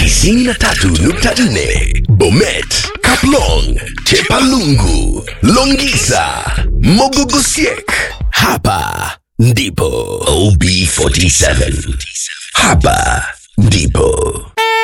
93.4 Bomet, Kaplong, Chepalungu, Longisa, Mogogosiek. Hapa ndipo OB47. Hapa ndipo